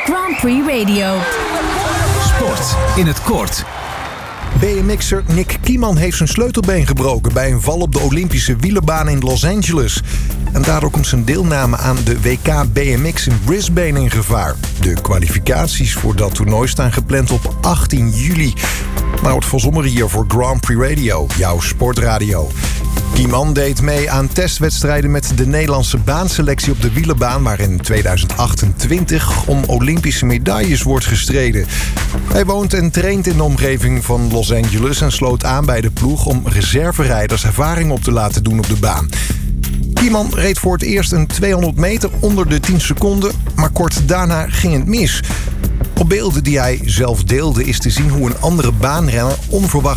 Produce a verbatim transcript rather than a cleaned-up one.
Grand Prix Radio. Sport in het kort. B M X'er Nick Kieman heeft zijn sleutelbeen gebroken bij een val op de Olympische wielerbaan in Los Angeles. En daardoor komt zijn deelname aan de W K B M X in Brisbane in gevaar. De kwalificaties voor dat toernooi staan gepland op achttien juli. Nou, het Vosommer hier voor Grand Prix Radio, jouw sportradio. Kieman deed mee aan testwedstrijden met de Nederlandse baanselectie op de wielerbaan, waar in tweeduizend achtentwintig om Olympische medailles wordt gestreden. Hij woont en traint in de omgeving van Los Angeles en sloot aan bij de ploeg om reserverijders ervaring op te laten doen op de baan. Kieman reed voor het eerst een tweehonderd meter onder de tien seconden, maar kort daarna ging het mis. Op beelden die hij zelf deelde is te zien hoe een andere baanrenner onverwacht